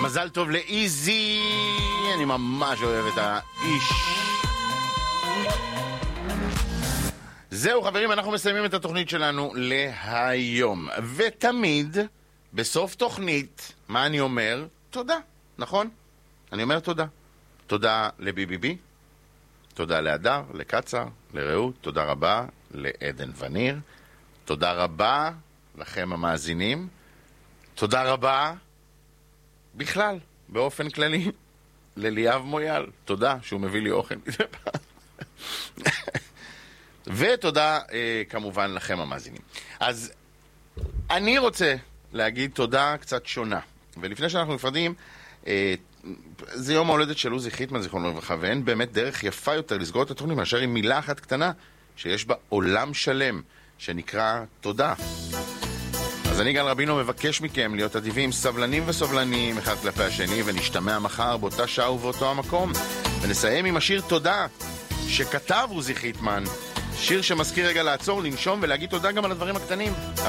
מזל טוב לאיזי, אני ממש אוהב את האיש. זהו חברים, אנחנו מסיימים את התוכנית שלנו להיום. ותמיד בסוף תוכנית, מה אני אומר? תודה, נכון? אני אומר תודה. תודה לביביבי, תודה להדר, לקצר, לרעות, תודה רבה לעדן וניר, תודה רבה לכם המאזינים, תודה רבה בכלל, באופן כללי, לליאב מויאל, תודה שהוא מביא לי אוכל. ותודה כמובן לכם המאזינים. אז אני רוצה להגיד תודה קצת שונה, ולפני שאנחנו נפרדים, זה יום ההולדת של עוזי חיטמן, זיכרונו לברכה, ואין באמת דרך יפה יותר לסגור את התוכנית מאשר עם מילה אחת קטנה שיש בה עולם שלם שנקרא תודה. אז אני גל רבינו מבקש מכם להיות אדיבים, סבלנים וסובלניים אחד כלפי השני, ונשתמע מחר באותה שעה ובאותו המקום, ונסיים עם השיר תודה שכתב עוזי חיטמן, שיר שמזכיר רגע לעצור, לנשום ולהגיד תודה גם על הדברים הקטנים.